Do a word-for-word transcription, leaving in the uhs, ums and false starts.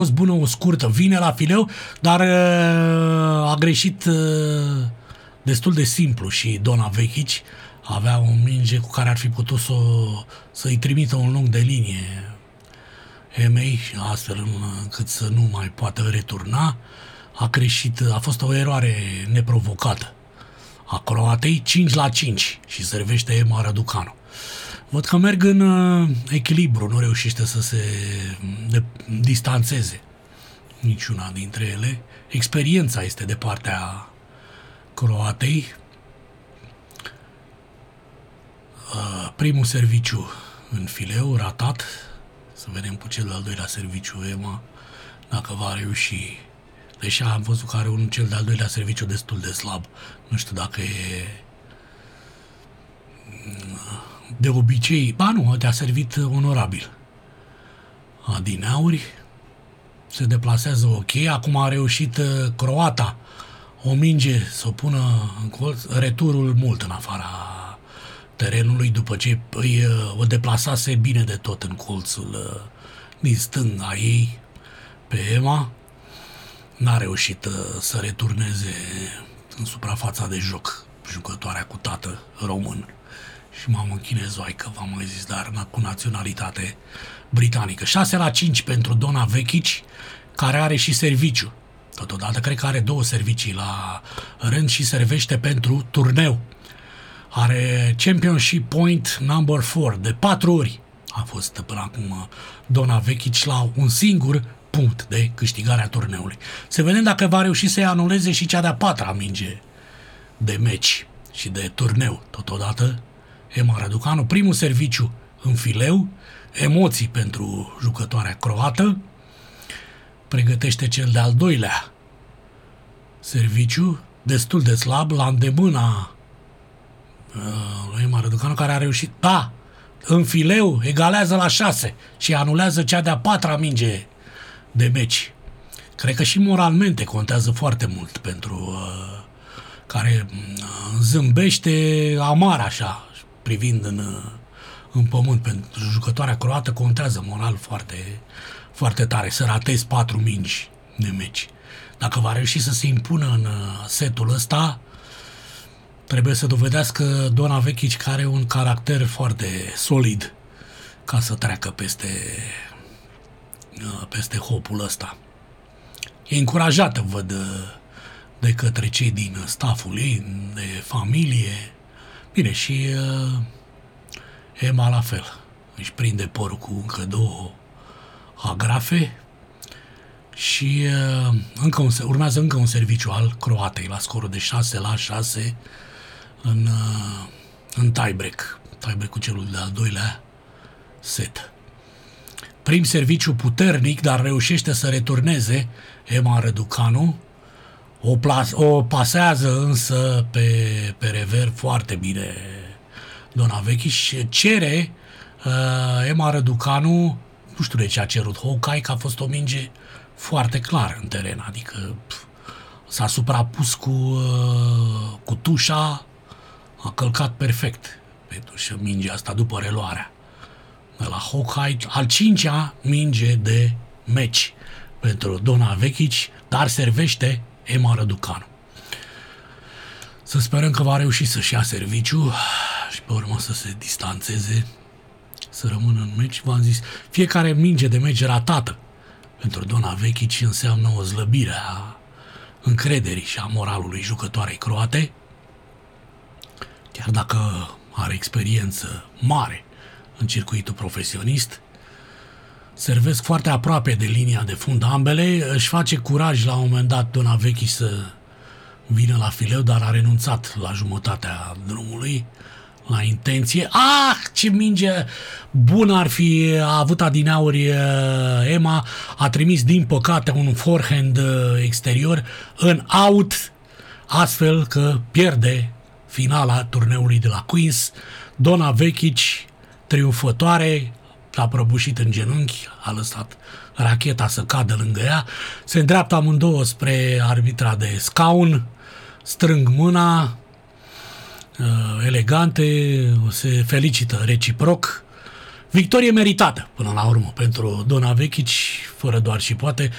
fost bună, o scurtă, vine la fileu, dar uh, a greșit uh, destul de simplu și Dona Vekic avea o minge cu care ar fi putut să, să-i trimită un lung de linie Emei, astfel încât să nu mai poată returna. A greșit, a fost o eroare neprovocată a croatei, cinci la cinci și servește Ema Răducanu. Văd că merg în uh, echilibru, nu reușește să se de, distanțeze niciuna dintre ele. Experiența este de partea croatei. Uh, primul serviciu în fileu, ratat. Să vedem cu cel de-al doilea serviciu Ema, dacă va reuși. Deși am văzut că are un cel de-al doilea serviciu destul de slab. Nu știu dacă e... De obicei... Ba nu, te-a servit onorabil. Adineauri. Se deplasează ok. Acum a reușit croata o minge să o pună în colț. Returul mult în afara terenului după ce îi, o deplasase bine de tot în colțul din stânga ei pe Ema. N-a reușit uh, să returneze în suprafața de joc jucătoarea cu tată român și mamă chinezoaică, v-am mai zis, dar cu naționalitate britanică. șase la cinci pentru Dona Vekic, care are și serviciu. Totodată cred că are două servicii la rând și servește pentru turneu. Are Championship Point number four, de patru ori a fost până acum Dona Vekic la un singur punct de câștigarea turneului. Să vedem dacă va reuși să-i anuleze și cea de-a patra minge de meci și de turneu. Totodată, Ema Răducanu, primul serviciu în fileu, emoții pentru jucătoarea croată, pregătește cel de-al doilea serviciu, destul de slab, la îndemâna uh, lui Ema Răducanu, care a reușit, da, în fileu, egalează la șase și anulează cea de-a patra minge de meci. Cred că și moralmente contează foarte mult pentru uh, care uh, zâmbește amar așa, privind în, uh, în pământ. Pentru jucătoarea croată contează moral foarte, foarte tare să ratezi patru mingi de meci. Dacă va reuși să se impună în uh, setul ăsta, trebuie să dovedească Dona Vekic că are un caracter foarte solid ca să treacă peste peste hopul ăsta. E încurajată, văd, de către cei din stafful ei, de familie. Bine, și uh, Ema la fel. Își prinde părul cu încă două agrafe și uh, încă un, urmează încă un serviciu al croatei la scorul de șase la șase în, uh, în tie-break. Tie-break cu celul de-al doilea set. Prim serviciu puternic, dar reușește să returneze Ema Răducanu. O, plas, o pasează însă pe, pe rever foarte bine Dona Vekic și cere uh, Ema Răducanu, nu știu de ce a cerut Hawkeye, că a fost o minge foarte clară în teren, adică pf, s-a suprapus cu, uh, cu tușa, a călcat perfect pe tușă mingea asta după reluarea. La Hawkeye, al cincea minge de meci pentru Dona Vekic, dar servește Ema Răducanu. Să sperăm că va reuși să-și ia serviciu și pe urmă să se distanțeze, să rămână în meci. V-am zis, fiecare minge de meci ratată pentru Dona Vekic înseamnă o slăbire a încrederii și a moralului jucătoarei croate, chiar dacă are experiență mare în circuitul profesionist. Servesc foarte aproape de linia de fund ambele. Își face curaj la un moment dat Dona Vekic să vină la fileu, dar a renunțat la jumătatea drumului, la intenție. Ah, ce minge bună ar fi avut adineauri Ema. A trimis din păcate un forehand exterior în out, astfel că pierde finala turneului de la Queens. Dona Vekic triumfătoare, a prăbușit în genunchi, a lăsat racheta să cadă lângă ea, se îndreaptă amândouă spre arbitra de scaun, strâng mâna, uh, elegante, se felicită reciproc. Victorie meritată, până la urmă, pentru Dona Vekic, fără doar și poate.